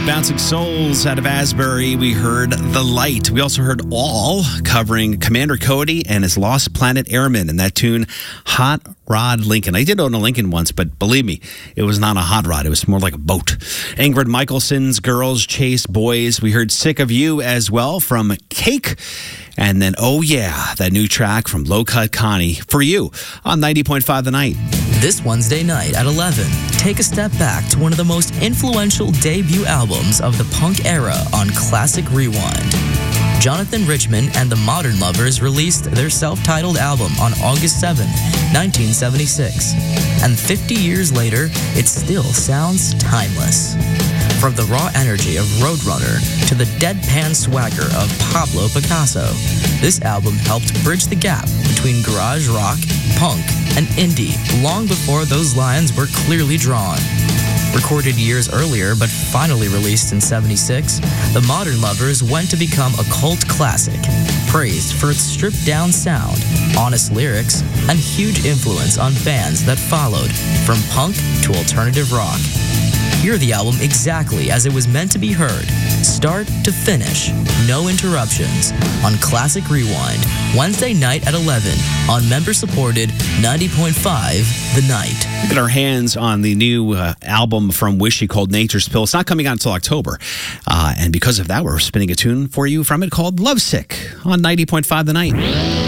with Bouncing Souls out of Asbury. We heard The Light. We also heard All, covering Commander Cody and his Lost Planet Airmen, and that tune, Hot Rod Lincoln. I did own a Lincoln once, but believe me, it was not a hot rod. It was more like a boat. Ingrid Michaelson's Girls Chase Boys. We heard Sick of You as well from Cake. And then, oh yeah, that new track from Low Cut Connie for you on 90.5 The Night. This Wednesday night at 11, take a step back to one of the most influential debut albums of the punk era on Classic Rewind. Jonathan Richman and the Modern Lovers released their self-titled album on August 7, 1976. And 50 years later, it still sounds timeless. From the raw energy of Roadrunner to the deadpan swagger of Pablo Picasso, this album helped bridge the gap between garage rock, punk, and indie long before those lines were clearly drawn. Recorded years earlier, but finally released in 76, The Modern Lovers went to become a cult classic, praised for its stripped-down sound, honest lyrics, and huge influence on bands that followed, from punk to alternative rock. Hear the album exactly as it was meant to be heard, start to finish, no interruptions, on Classic Rewind, Wednesday night at 11 on member-supported 90.5 The Night. Get our hands on the new album from Wishy called Nature's Pill. It's not coming out until October. And because of that, we're spinning a tune for you from it called Lovesick on 90.5 The Night.